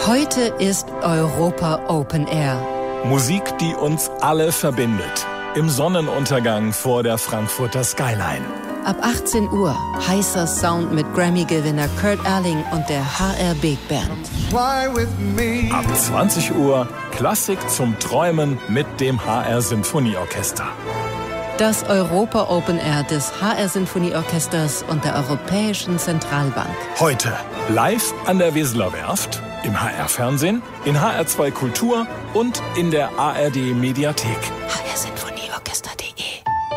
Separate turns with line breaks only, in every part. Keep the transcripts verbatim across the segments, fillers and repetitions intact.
Heute ist Europa Open Air.
Musik, die uns alle verbindet. Im Sonnenuntergang vor der Frankfurter Skyline.
Ab achtzehn Uhr heißer Sound mit Grammy-Gewinner Kurt Elling und der H R Big Band.
Ab zwanzig Uhr Klassik zum Träumen mit dem H R Sinfonieorchester.
Das Europa Open Air des H R Sinfonieorchesters und der Europäischen Zentralbank.
Heute live an der Weseler Werft, im H R-Fernsehen, in H R zwei Kultur und in der A R D-Mediathek.
H R Sinfonieorchester punkt de.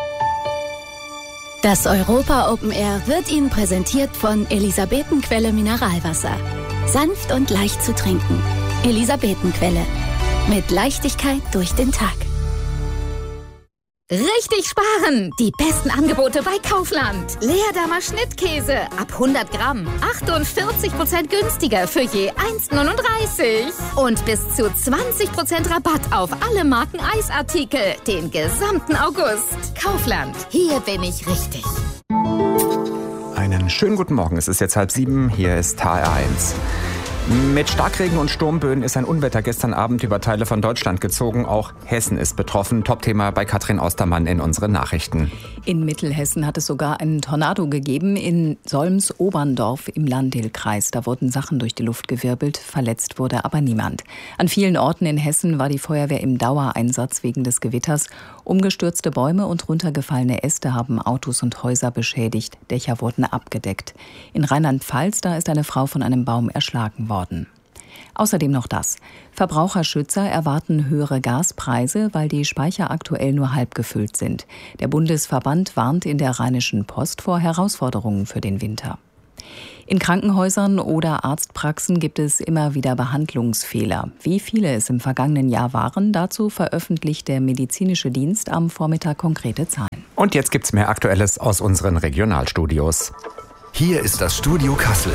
Das Europa Open Air wird Ihnen präsentiert von Elisabetenquelle Mineralwasser. Sanft und leicht zu trinken. Elisabetenquelle. Mit Leichtigkeit durch den Tag.
Richtig sparen! Die besten Angebote bei Kaufland. Leerdammer Schnittkäse ab hundert Gramm. achtundvierzig Prozent günstiger für je eins Komma neununddreißig. Und bis zu zwanzig Prozent Rabatt auf alle Marken Eisartikel. Den gesamten August. Kaufland. Hier bin ich richtig.
Einen schönen guten Morgen. Es ist jetzt halb sieben. Hier ist H R eins. Mit Starkregen und Sturmböen ist ein Unwetter gestern Abend über Teile von Deutschland gezogen. Auch Hessen ist betroffen. Top-Thema bei Katrin Austermann in unseren Nachrichten.
In Mittelhessen hat es sogar einen Tornado gegeben. In Solms-Oberndorf im Landil-Kreis. Da wurden Sachen durch die Luft gewirbelt. Verletzt wurde aber niemand. An vielen Orten in Hessen war die Feuerwehr im Dauereinsatz wegen des Gewitters. Umgestürzte Bäume und runtergefallene Äste haben Autos und Häuser beschädigt. Dächer wurden abgedeckt. In Rheinland-Pfalz, da ist eine Frau von einem Baum erschlagen worden. Außerdem noch das. Verbraucherschützer erwarten höhere Gaspreise, weil die Speicher aktuell nur halb gefüllt sind. Der Bundesverband warnt in der Rheinischen Post vor Herausforderungen für den Winter. In Krankenhäusern oder Arztpraxen gibt es immer wieder Behandlungsfehler. Wie viele es im vergangenen Jahr waren, dazu veröffentlicht der medizinische Dienst am Vormittag konkrete Zahlen.
Und jetzt gibt's mehr Aktuelles aus unseren Regionalstudios.
Hier ist das Studio Kassel.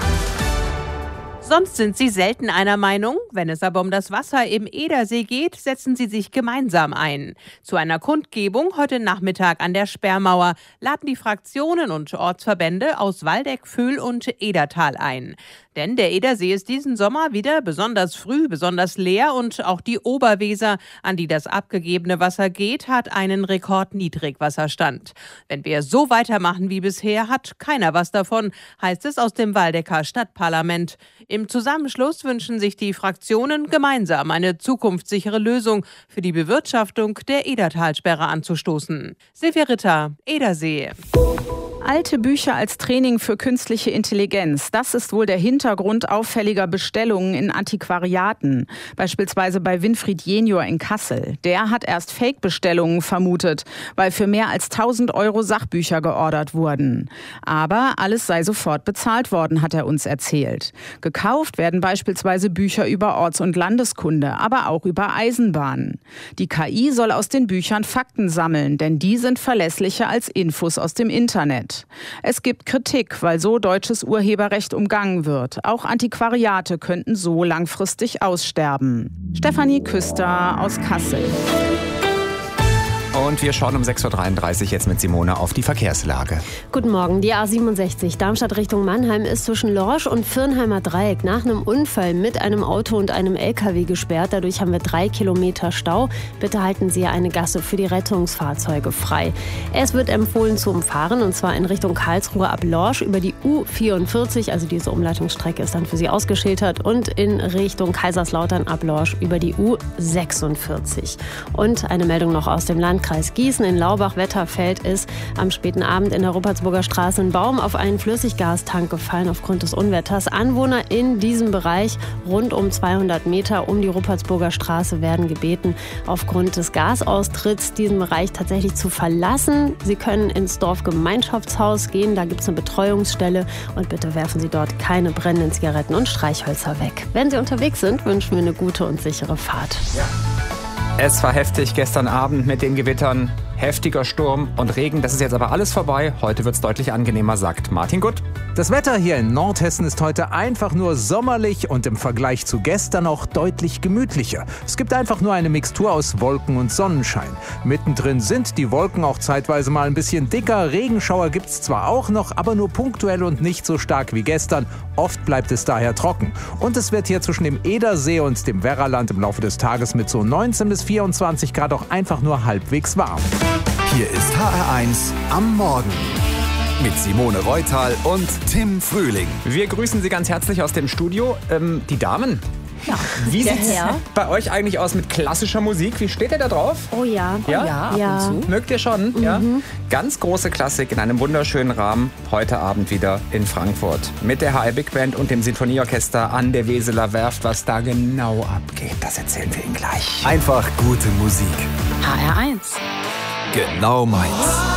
Sonst sind sie selten einer Meinung. Wenn es aber um das Wasser im Edersee geht, setzen sie sich gemeinsam ein. Zu einer Kundgebung heute Nachmittag an der Sperrmauer laden die Fraktionen und Ortsverbände aus Waldeck, Vöhl und Edertal ein. Denn der Edersee ist diesen Sommer wieder besonders früh, besonders leer und auch die Oberweser, an die das abgegebene Wasser geht, hat einen Rekordniedrigwasserstand. Wenn wir so weitermachen wie bisher, hat keiner was davon, heißt es aus dem Waldecker Stadtparlament. Im Zusammenschluss wünschen sich die Fraktionen gemeinsam eine zukunftssichere Lösung für die Bewirtschaftung der Edertalsperre anzustoßen. Silvia Ritter, Edersee.
Alte Bücher als Training für künstliche Intelligenz. Das ist wohl der Hintergrund auffälliger Bestellungen in Antiquariaten. Beispielsweise bei Winfried Jenior in Kassel. Der hat erst Fake-Bestellungen vermutet, weil für mehr als tausend Euro Sachbücher geordert wurden. Aber alles sei sofort bezahlt worden, hat er uns erzählt. Gekauft werden beispielsweise Bücher über Orts- und Landeskunde, aber auch über Eisenbahnen. Die K I soll aus den Büchern Fakten sammeln, denn die sind verlässlicher als Infos aus dem Internet. Es gibt Kritik, weil so deutsches Urheberrecht umgangen wird. Auch Antiquariate könnten so langfristig aussterben. Stefanie Küster aus Kassel.
Und wir schauen um sechs Uhr dreiunddreißig jetzt mit Simone auf die Verkehrslage.
Guten Morgen. Die A siebenundsechzig Darmstadt Richtung Mannheim ist zwischen Lorsch und Firnheimer Dreieck nach einem Unfall mit einem Auto und einem L K W gesperrt. Dadurch haben wir drei Kilometer Stau. Bitte halten Sie eine Gasse für die Rettungsfahrzeuge frei. Es wird empfohlen zu umfahren, und zwar in Richtung Karlsruhe ab Lorsch über die U vierundvierzig, also diese Umleitungsstrecke ist dann für Sie ausgeschildert, und in Richtung Kaiserslautern ab Lorsch über die U sechsundvierzig. Und eine Meldung noch aus dem Landkreis Gießen. In Laubach-Wetterfeld ist am späten Abend in der Ruppertsburger Straße ein Baum auf einen Flüssiggastank gefallen aufgrund des Unwetters. Anwohner in diesem Bereich rund um zweihundert Meter um die Ruppertsburger Straße werden gebeten, aufgrund des Gasaustritts diesen Bereich tatsächlich zu verlassen. Sie können ins Dorfgemeinschaftshaus gehen, da gibt es eine Betreuungsstelle, und bitte werfen Sie dort keine brennenden Zigaretten und Streichhölzer weg. Wenn Sie unterwegs sind, wünschen wir eine gute und sichere Fahrt.
Ja. Es war heftig gestern Abend mit den Gewittern. Heftiger Sturm und Regen. Das ist jetzt aber alles vorbei. Heute wird es deutlich angenehmer, sagt Martin Gutt.
Das Wetter hier in Nordhessen ist heute einfach nur sommerlich und im Vergleich zu gestern auch deutlich gemütlicher. Es gibt einfach nur eine Mixtur aus Wolken und Sonnenschein. Mittendrin sind die Wolken auch zeitweise mal ein bisschen dicker. Regenschauer gibt's zwar auch noch, aber nur punktuell und nicht so stark wie gestern. Oft bleibt es daher trocken. Und es wird hier zwischen dem Edersee und dem Werraland im Laufe des Tages mit so neunzehn bis vierundzwanzig Grad auch einfach nur halbwegs warm.
Hier ist H R eins am Morgen. Mit Simone Reutal und Tim Frühling.
Wir grüßen Sie ganz herzlich aus dem Studio. Ähm, die Damen,
ja,
wie sieht es bei euch eigentlich aus mit klassischer Musik? Wie steht ihr da drauf?
Oh ja.
Ja,
oh ja, ab
ja.
und zu.
Mögt ihr schon?
Mhm.
Ja. Ganz große Klassik in einem wunderschönen Rahmen. Heute Abend wieder in Frankfurt. Mit der H R Big Band und dem Sinfonieorchester an der Weseler Werft. Was da genau abgeht, das erzählen wir Ihnen gleich.
Einfach gute Musik.
H R eins.
Genau meins.